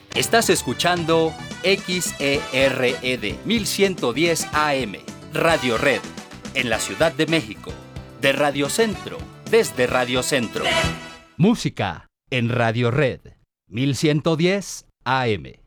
Estás escuchando XERED 1110 AM, Radio Red, en la Ciudad de México, de Radio Centro, desde Radio Centro. Música en Radio Red 1110 AM.